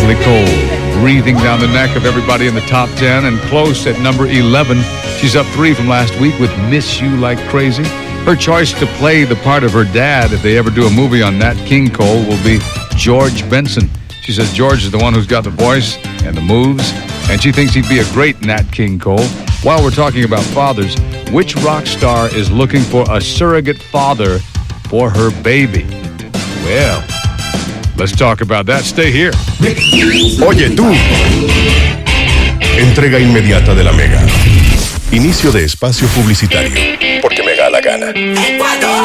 Natalie Cole, breathing down the neck of everybody in the top 10 and close at number 11. She's up 3 from last week with Miss You Like Crazy. Her choice to play the part of her dad if they ever do a movie on Nat King Cole will be George Benson. She says George is the one who's got the voice and the moves, and she thinks he'd be a great Nat King Cole. While we're talking about fathers, which rock star is looking for a surrogate father for her baby? Well, let's talk about that. Stay here. Oye, tú. Entrega inmediata de la Mega. Inicio de espacio publicitario. Porque me da la gana.